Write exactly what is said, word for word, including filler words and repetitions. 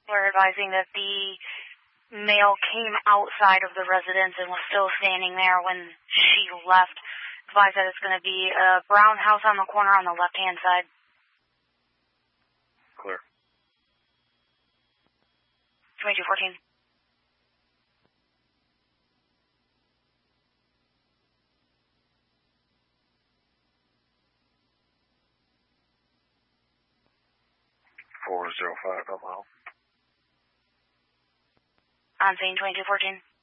We're advising that the male came outside of the residence and was still standing there when she left. Advise that it's going to be a brown house on the corner on the left-hand side. Clear. twenty-two fourteen. four zero five, hello. On scene twenty-two fourteen.